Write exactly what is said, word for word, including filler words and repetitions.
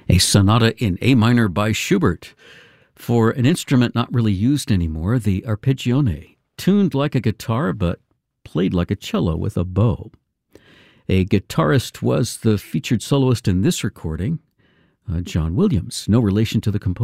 A sonata in A minor by Schubert for an instrument not really used anymore, the arpeggione, tuned like a guitar but played like a cello with a bow. A guitarist was the featured soloist in this recording, uh, John Williams, no relation to the composer.